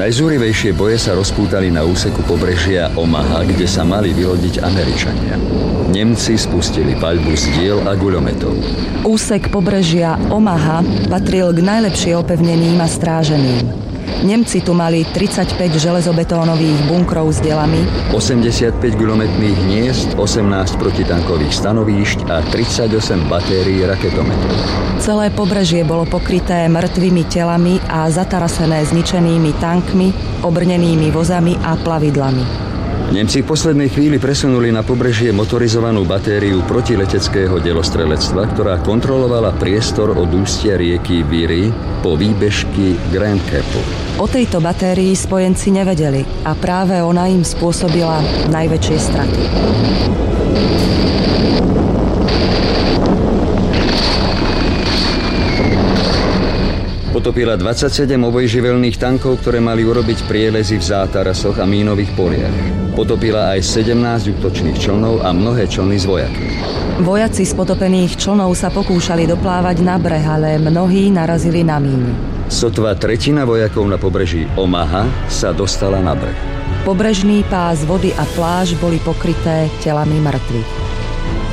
Najzúrivejšie boje sa rozpútali na úseku pobrežia Omaha, kde sa mali vylodiť Američania. Nemci spustili paľbu z diel a guľometov. Úsek pobrežia Omaha patril k najlepšie opevneným a stráženým. Nemci tu mali 35 železobetónových bunkrov s dielami, 85 guľometných hniezd, 18 protitankových stanovíšť a 38 batérií raketometov. Celé pobrežie bolo pokryté mŕtvými telami a zatarasené zničenými tankmi, obrnenými vozami a plavidlami. Nemci v poslednej chvíli presunuli na pobrežie motorizovanú batériu protileteckého delostrelectva, ktorá kontrolovala priestor od ústia rieky Viry po výbežky Grand Capu. O tejto batérii spojenci nevedeli a práve ona im spôsobila najväčšie straty. Potopila 27 obojživelných tankov, ktoré mali urobiť prielezy v zátarasoch a mínových poliach. Potopila aj 17 útočných člnov a mnohé člny s vojakmi. Vojaci z potopených člnov sa pokúšali doplávať na breh, ale mnohí narazili na míny. Sotva tretina vojakov na pobreží Omaha sa dostala na breh. Pobrežný pás, vody a pláž boli pokryté telami mŕtvych.